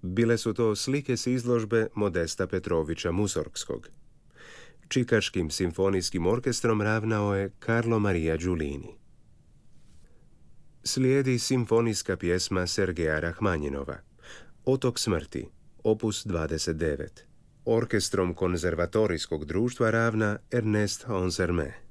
Bile su to slike s izložbe Modesta Petrovića Musorgskog. Čikaškim simfonijskim orkestrom ravnao je Carlo Maria Giulini. Slijedi simfonijska pjesma Sergeja Rahmanjinova, Otok smrti, opus 29. Orkestrom konzervatorijskog društva ravna Ernest Ansermet.